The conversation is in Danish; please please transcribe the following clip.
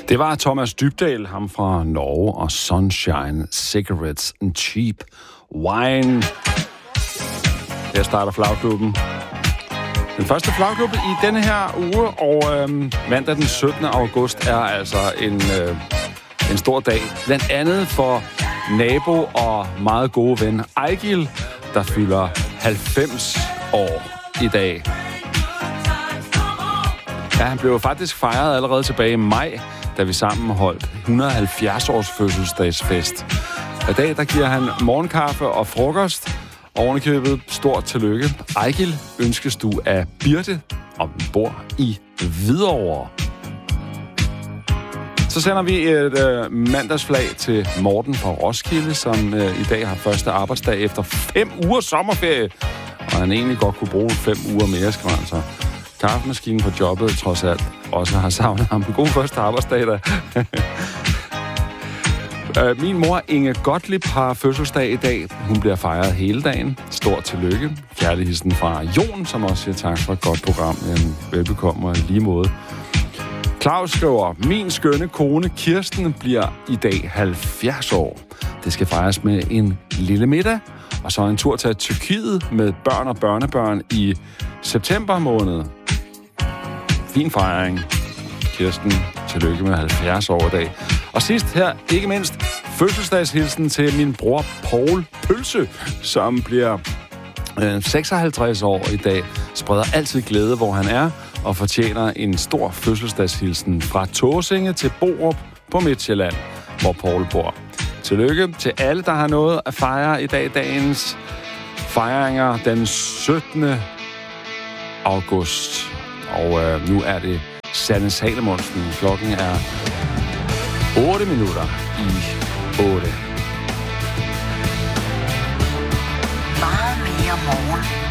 Det var Thomas Dybdahl, ham fra Norge, og Sunshine, Cigarettes and Cheap Wine. Her starter Flagklubben. Den første Flagklub i denne her uge, og mandag den 17. august er altså en stor dag. Blandt andet for nabo og meget gode ven Ejgil, der fylder 90 år i dag. Ja, han blev faktisk fejret allerede tilbage i maj, da vi sammen holdt 170-års fødselsdagsfest. I dag der giver han morgenkaffe og frokost. Ovenikøbet stort tillykke. Ejgil ønskes du af Birte, og vi bor i Hvidovre. Så sender vi et mandagsflag til Morten fra Roskilde, som i dag har første arbejdsdag efter 5 uger sommerferie. Og han egentlig godt kunne bruge 5 uger mere, skriver han så. Kaffemaskinen på jobbet, trods alt, også har savnet ham. En god første arbejdsdag, da. Min mor, Inge Gottlieb, har fødselsdag i dag. Hun bliver fejret hele dagen. Stort tillykke. Kærligheden fra Jon, som også siger tak for et godt program. En velbekomme og lige måde. Claus skriver, min skønne kone Kirsten bliver i dag 70 år. Det skal fejres med en lille middag, og så en tur til Tyrkiet med børn og børnebørn i september måned. Fin fejring. Kirsten, tillykke med 70 år i dag. Og sidst her, ikke mindst, fødselsdagshilsen til min bror Paul Pølse, som bliver 56 år i dag. Spreder altid glæde, hvor han er, og fortjener en stor fødselsdagshilsen fra Tåsinge til Borup på Midtjylland, hvor Paul bor. Tillykke til alle, der har noget at fejre i dag. Dagens fejringer den 17. august. Og nu er det Sanne Salomonsen. Klokken er 8 minutter i 8. Meget mere morgen.